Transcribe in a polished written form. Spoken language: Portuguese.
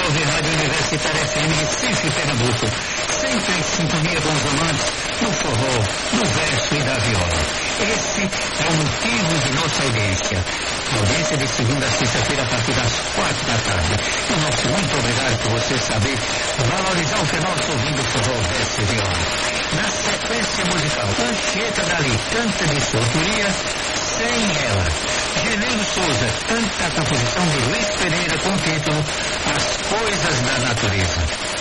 89, Rádio Universitária FM, Recife, Pernambuco. Sempre em sintonia com os amantes do forró, do verso e da viola. Esse é o motivo de nossa audiência. Audiência de segunda a sexta-feira a partir das 4 da tarde. O nosso muito obrigado por você saber valorizar o que é nosso ouvindo forró, verso e viola. Na sequência musical, Anchieta Dali canta de sua autoria, Sem Ela. Genelo Souza canta a composição de Luiz Pereira com o título As Coisas da Natureza.